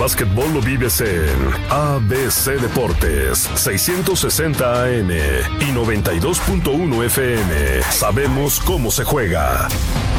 básquetbol lo vives en ABC Deportes, 660 AM y 92.1 FM. Sabemos cómo se juega.